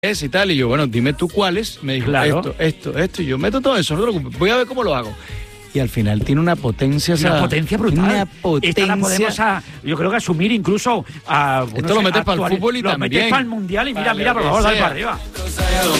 y tal, y yo, bueno, dime tú cuáles. Me dijo, Claro. esto, y yo meto todo eso, no te preocupes, voy a ver cómo lo hago. Y al final tiene una potencia, Una potencia brutal. Una potencia. Esta la podemos, yo creo que asumir incluso a... Esto lo metes para el fútbol y lo también. metes para el mundial y mira, por favor, dale para arriba.